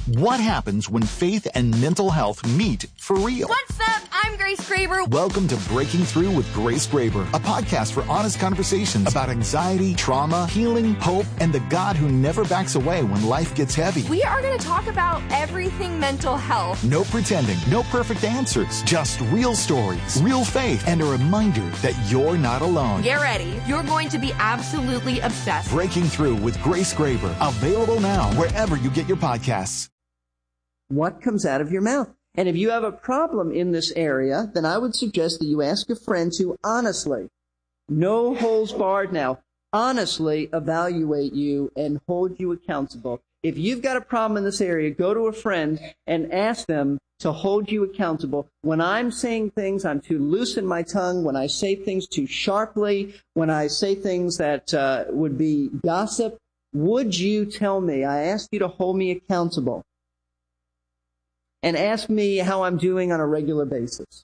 What happens when faith and mental health meet for real? What's up? I'm Grace Graber. Welcome to Breaking Through with Grace Graber, a podcast for honest conversations about anxiety, trauma, healing, hope, and the God who never backs away when life gets heavy. We are going to talk about everything mental health. No pretending, no perfect answers, just real stories, real faith, and a reminder that you're not alone. Get ready. You're going to be absolutely obsessed. Breaking Through with Grace Graber, available now wherever you get your podcasts. What comes out of your mouth? And if you have a problem in this area, then I would suggest that you ask a friend to honestly, no holds barred now, honestly evaluate you and hold you accountable. If you've got a problem in this area, go to a friend and ask them to hold you accountable. When I'm saying things, I'm too loose in my tongue. When I say things too sharply, when I say things that would be gossip, would you tell me? I ask you to hold me accountable. And ask me how I'm doing on a regular basis.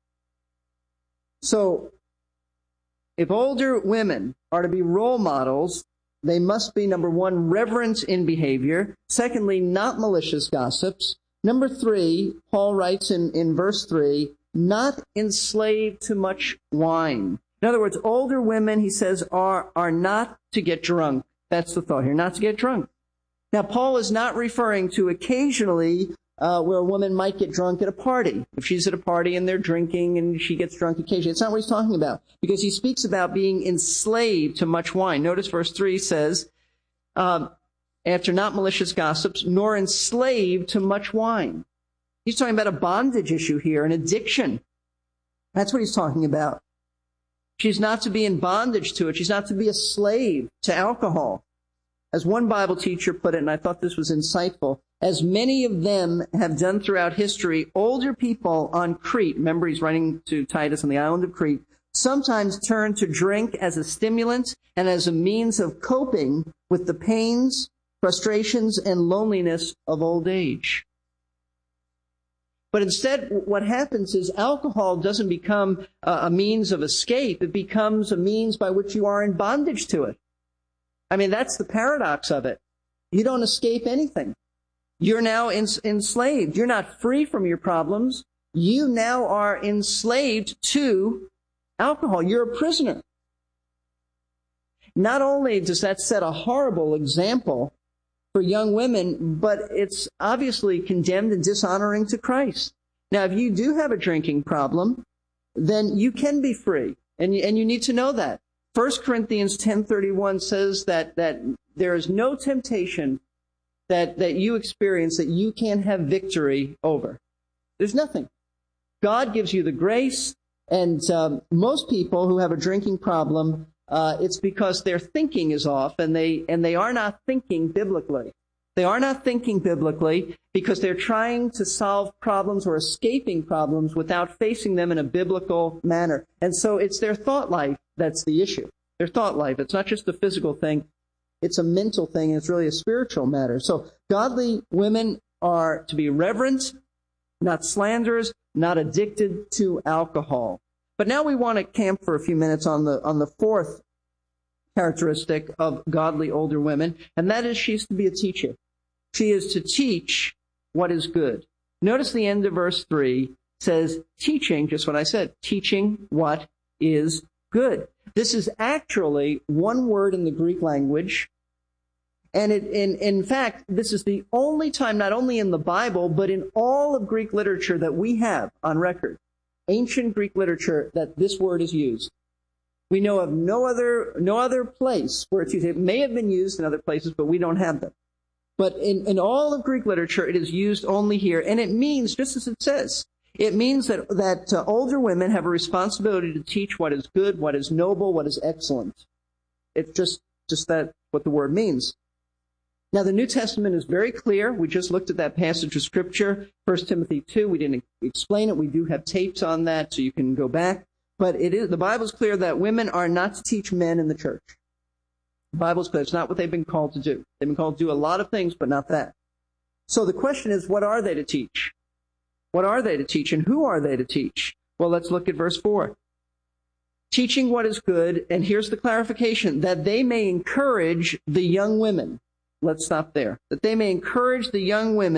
So, if older women are to be role models, they must be, number one, reverent in behavior. Secondly, not malicious gossips. Number three, Paul writes in verse 3, not enslaved to much wine. In other words, older women, he says, are not to get drunk. That's the thought here, not to get drunk. Now, Paul is not referring to occasionally where a woman might get drunk at a party. If she's at a party and they're drinking and she gets drunk occasionally. It's not what he's talking about. Because he speaks about being enslaved to much wine. Notice verse 3 says, after not malicious gossips, nor enslaved to much wine. He's talking about a bondage issue here, an addiction. That's what he's talking about. She's not to be in bondage to it. She's not to be a slave to alcohol. As one Bible teacher put it, and I thought this was insightful, as many of them have done throughout history, older people on Crete, remember he's writing to Titus on the island of Crete, sometimes turn to drink as a stimulant and as a means of coping with the pains, frustrations, and loneliness of old age. But instead, what happens is alcohol doesn't become a means of escape. It becomes a means by which you are in bondage to it. I mean, that's the paradox of it. You don't escape anything. You're now enslaved. You're not free from your problems. You now are enslaved to alcohol. You're a prisoner. Not only does that set a horrible example for young women, but it's obviously condemned and dishonoring to Christ. Now, if you do have a drinking problem, then you can be free, and you need to know that. 1 Corinthians 10:31 says that there is no temptation that you experience that you can't have victory over. There's nothing. God gives you the grace, and most people who have a drinking problem, it's because their thinking is off, and they are not thinking biblically. They are not thinking biblically because they're trying to solve problems or escaping problems without facing them in a biblical manner. And so it's their thought life that's the issue. Their thought life. It's not just a physical thing. It's a mental thing, and it's really a spiritual matter. So godly women are to be reverent, not slanderers, not addicted to alcohol. But now we want to camp for a few minutes on the fourth characteristic of godly older women, and that is she's to be a teacher. She is to teach what is good. Notice the end of verse 3 says teaching, just what I said, teaching what is good. This is actually one word in the Greek language, and in fact, this is the only time, not only in the Bible, but in all of Greek literature that we have on record, ancient Greek literature, that this word is used. We know of no other place where it's used. It may have been used in other places, but we don't have them. But in all of Greek literature, it is used only here, and it means, just as it says, it means that older women have a responsibility to teach what is good, what is noble, what is excellent. It's just that what the word means. Now, the New Testament is very clear. We just looked at that passage of Scripture, 1 Timothy 2. We didn't explain it. We do have tapes on that, so you can go back. But the Bible is clear that women are not to teach men in the church. The Bible is clear. It's not what they've been called to do. They've been called to do a lot of things, but not that. So the question is, what are they to teach? What are they to teach, and who are they to teach? Well, let's look at verse 4. Teaching what is good, and here's the clarification, that they may encourage the young women. Let's stop there. That they may encourage the young women